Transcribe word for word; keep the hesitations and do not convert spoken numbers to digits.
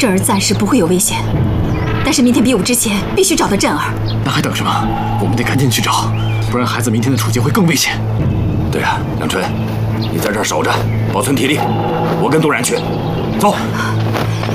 振儿暂时不会有危险，但是明天比武之前必须找到振儿。 那还等什么？我们得赶紧去找，不然孩子明天的处境会更危险。 对啊，杨春，你在这儿守着，保存体力。我跟杜冉去，走。